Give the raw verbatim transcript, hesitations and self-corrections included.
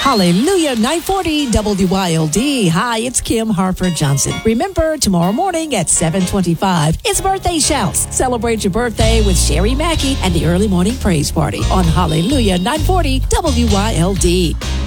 Hallelujah, nine forty W Y L D. Hi, it's Kim Harford Johnson. Remember, tomorrow morning at seven twenty-five, it's Birthday Shouts. Celebrate your birthday with Sherry Mackey and the Early Morning Praise Party on Hallelujah, nine forty W Y L D.